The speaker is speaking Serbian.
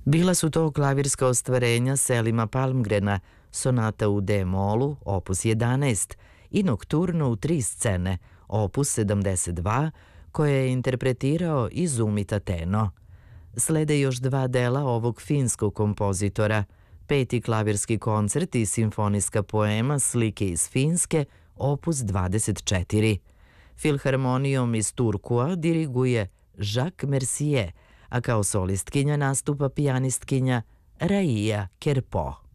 Bila su to klavirska ostvarenja Selima Palmgrena, sonata u D-molu, opus 11, i nokturno u 3 scene, opus 72, koje je interpretirao Izumita Teno. Slede još 2 dela ovog finskog kompozitora, 5. klavirski koncert i simfonijska poema Slike iz Finske, opus 24. Filharmonijom iz Turkua diriguje Jacques Mercier, a kao solistkinja nastupa pijanistkinja Raija Kerpo.